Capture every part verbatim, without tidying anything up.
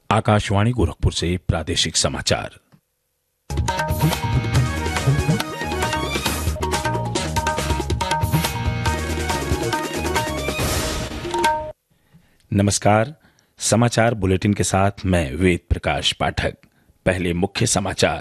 आकाशवाणी गोरखपुर से प्रादेशिक समाचार। नमस्कार। समाचार बुलेटिन के साथ मैं वेद प्रकाश पाठक। पहले मुख्य समाचार।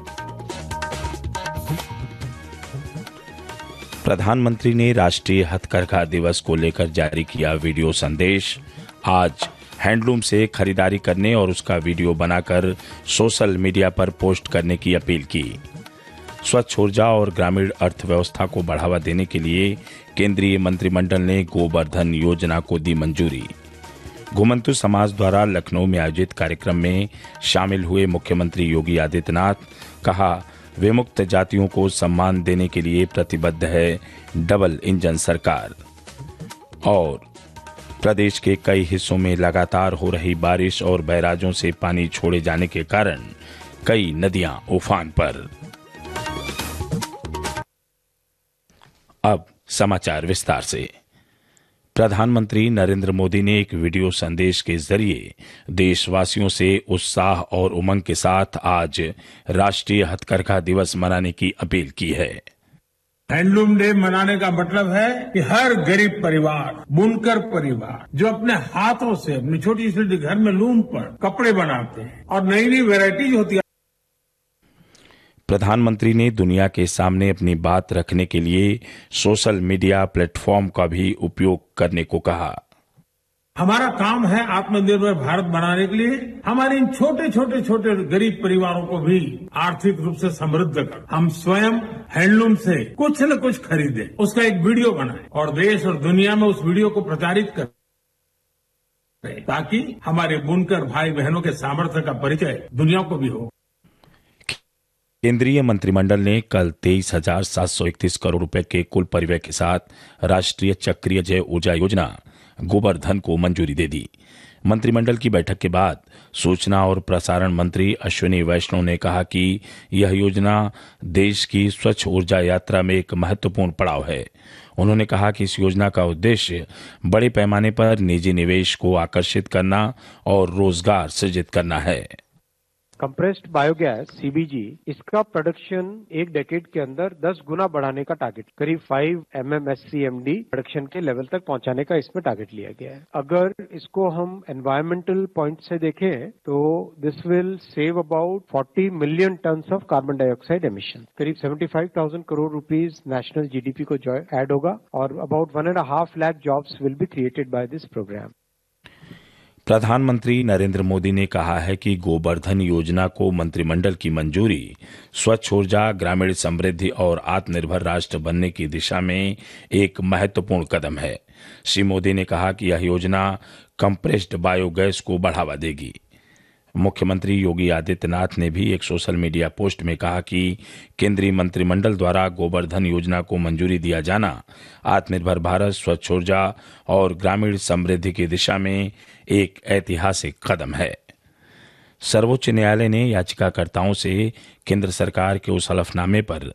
प्रधानमंत्री ने राष्ट्रीय हथकरघा दिवस को लेकर जारी किया वीडियो संदेश। आज हैंडलूम से खरीदारी करने और उसका वीडियो बनाकर सोशल मीडिया पर पोस्ट करने की अपील की। स्वच्छ ऊर्जा और ग्रामीण अर्थव्यवस्था को बढ़ावा देने के लिए केंद्रीय मंत्रिमंडल ने गोवर्धन योजना को दी मंजूरी। घुमंतु समाज द्वारा लखनऊ में आयोजित कार्यक्रम में शामिल हुए मुख्यमंत्री योगी आदित्यनाथ, कहा विमुक्त जातियों को सम्मान देने के लिए प्रतिबद्ध है डबल इंजन सरकार। और प्रदेश के कई हिस्सों में लगातार हो रही बारिश और बैराजों से पानी छोड़े जाने के कारण कई नदियां उफान पर। अब समाचार विस्तार से। प्रधानमंत्री नरेंद्र मोदी ने एक वीडियो संदेश के जरिए देशवासियों से उत्साह और उमंग के साथ आज राष्ट्रीय हथकरघा दिवस मनाने की अपील की है। हैंडलूम डे मनाने का मतलब है कि हर गरीब परिवार, बुनकर परिवार जो अपने हाथों से अपनी छोटी छोटी घर में लूम पर कपड़े बनाते हैं और नई नई वैरायटीज होती है। प्रधानमंत्री ने दुनिया के सामने अपनी बात रखने के लिए सोशल मीडिया प्लेटफॉर्म का भी उपयोग करने को कहा। हमारा काम है आत्मनिर्भर भारत बनाने के लिए हमारे इन छोटे छोटे छोटे गरीब परिवारों को भी आर्थिक रूप से समृद्ध कर हम स्वयं हैंडलूम से कुछ न कुछ खरीदें, उसका एक वीडियो बनाएं और देश और दुनिया में उस वीडियो को प्रचारित करें, ताकि हमारे बुनकर भाई बहनों के सामर्थ्य का परिचय दुनिया को भी हो। केंद्रीय मंत्रिमंडल ने कल तेईस हजार सात सौ इकतीस करोड़ रुपए के कुल परिव्यय के साथ राष्ट्रीय चक्रीय जैव ऊर्जा योजना गोवर्धन को मंजूरी दे दी। मंत्रिमंडल की बैठक के बाद सूचना और प्रसारण मंत्री अश्विनी वैष्णव ने कहा कि यह योजना देश की स्वच्छ ऊर्जा यात्रा में एक महत्वपूर्ण पड़ाव है। उन्होंने कहा कि इस योजना का उद्देश्य बड़े पैमाने पर निजी निवेश को आकर्षित करना और रोजगार सृजित करना है। कंप्रेस्ड बायोगैस सीबीजी, इसका प्रोडक्शन एक डेकेड के अंदर दस गुना बढ़ाने का टारगेट, करीब पाँच एमएमएससीएमडी प्रोडक्शन के लेवल तक पहुंचाने का इसमें टारगेट लिया गया है। अगर इसको हम एनवायरमेंटल पॉइंट से देखें तो दिस विल सेव अबाउट चालीस million tons of carbon dioxide emission, करीब पचहत्तर हज़ार करोड़ रुपीस नेशनल जीडीपी को ऐड होगा और about one and half lakh jobs will be created by this programme. प्रधानमंत्री नरेंद्र मोदी ने कहा है कि गोवर्धन योजना को मंत्रिमंडल की मंजूरी स्वच्छ ऊर्जा, ग्रामीण समृद्धि और आत्मनिर्भर राष्ट्र बनने की दिशा में एक महत्वपूर्ण कदम है। श्री मोदी ने कहा कि यह योजना कंप्रेस्ड बायोगैस को बढ़ावा देगी। मुख्यमंत्री योगी आदित्यनाथ ने भी एक सोशल मीडिया पोस्ट में कहा कि केंद्रीय मंत्रिमंडल द्वारा गोवर्धन योजना को मंजूरी दिया जाना आत्मनिर्भर भारत, स्वच्छ ऊर्जा और ग्रामीण समृद्धि की दिशा में एक ऐतिहासिक कदम है। सर्वोच्च न्यायालय ने याचिकाकर्ताओं से केंद्र सरकार के उस हलफनामे पर